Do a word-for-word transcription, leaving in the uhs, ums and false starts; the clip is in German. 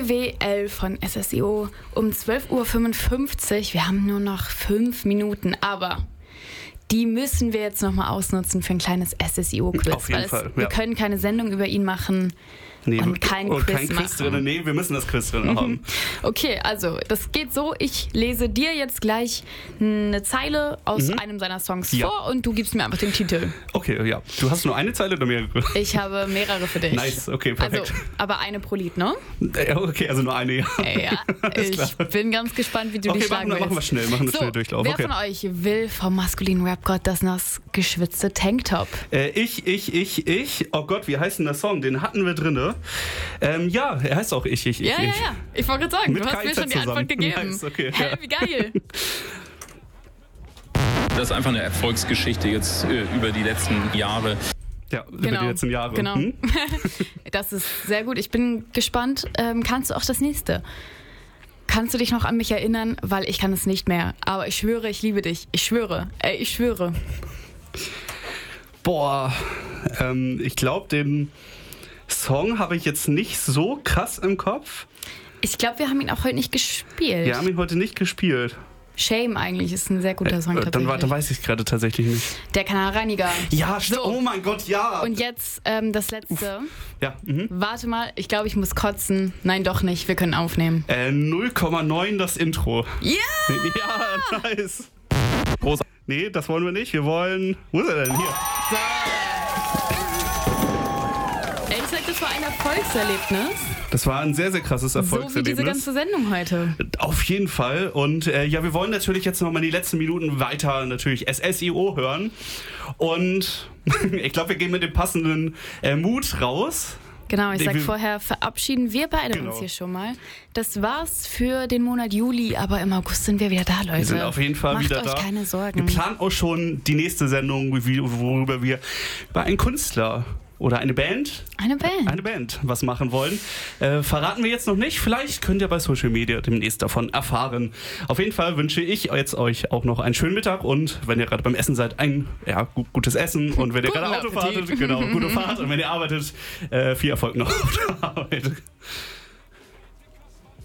W W L von S S I O um zwölf Uhr fünfundfünfzig. Wir haben nur noch fünf Minuten, aber die müssen wir jetzt nochmal ausnutzen für ein kleines S S I O-Quiz. Auf jeden es, Fall, ja. Wir können keine Sendung über ihn machen. Nee, und kein und Quiz kein Quiz machen. drin. Nee, wir müssen das Quiz drin haben. Okay, also das geht so. Ich lese dir jetzt gleich eine Zeile aus Mhm. einem seiner Songs Ja. vor und du gibst mir einfach den Titel. Okay, ja. Du hast nur eine Zeile oder mehrere? Ich habe mehrere für dich. Nice, okay, perfekt. Also, aber eine pro Lied, ne? Ja, okay, also nur eine, ja. Ja, Alles ich klar. bin ganz gespannt, wie du Okay, die schlagen machen wir- willst. machen wir schnell, machen wir so, schnell Durchlauf, Wer okay. von euch will vom maskulinen Rap-Gott das nass geschwitzte Tanktop? Äh, ich, ich, ich, ich. Oh Gott, wie heißt denn der Song? Den hatten wir drinne. Ähm, ja, er heißt auch ich, ich, ich, Ja, ja, ich. ja. Ich wollte gerade sagen, Mit du hast K I mir Z schon die zusammen. Antwort gegeben. Nice, okay, Hä, ja. wie geil. Das ist einfach eine Erfolgsgeschichte jetzt äh, über die letzten Jahre. Ja, über die letzten Jahre. Genau. Hm? Das ist sehr gut. Ich bin gespannt. Ähm, kannst du auch das nächste? Kannst du dich noch an mich erinnern? Weil ich kann es nicht mehr. Aber ich schwöre, ich liebe dich. Ich schwöre. Ey, ich schwöre. Boah, ähm, ich glaube, den Song habe ich jetzt nicht so krass im Kopf. Ich glaube, wir haben ihn auch heute nicht gespielt. Wir haben ihn heute nicht gespielt. Shame eigentlich ist ein sehr guter Song Äh, tatsächlich. dann, dann weiß ich es gerade tatsächlich nicht. Der Kanalreiniger. Ja, stimmt. So. Oh mein Gott, ja. Und jetzt ähm, das letzte. Ja, mhm. Warte mal, ich glaube, ich muss kotzen. Nein, doch nicht. Wir können aufnehmen. Äh, null Komma neun das Intro. Ja! Ja, nice. Groß. Nee, das wollen wir nicht. Wir wollen... Wo ist er denn? Hier. So. Ey, ich sag, das war ein Erfolgserlebnis. Das war ein sehr, sehr krasses So wie Erfolgserlebnis. diese ganze Sendung heute. Auf jeden Fall. Und äh, ja, wir wollen natürlich jetzt nochmal die letzten Minuten weiter natürlich S S I O hören. Und ich glaube, wir gehen mit dem passenden äh, Mut raus. Genau, ich Den sag wir- vorher, verabschieden wir beide Genau. uns hier schon mal. Das war's für den Monat Juli, aber im August sind wir wieder da, Leute. Wir sind auf jeden Fall Macht wieder euch da. keine Sorgen. Wir planen auch schon die nächste Sendung, wie- worüber wir über einen Künstler oder eine Band, Eine Band. eine Band was machen wollen. Äh, verraten wir jetzt noch nicht. Vielleicht könnt ihr bei Social Media demnächst davon erfahren. Auf jeden Fall wünsche ich jetzt euch auch noch einen schönen Mittag und wenn ihr gerade beim Essen seid, ein ja, gu- gutes Essen und wenn ihr Guten gerade Auto Appetit. fahrt, genau, gute Fahrt und wenn ihr arbeitet, äh, viel Erfolg noch auf der Arbeit.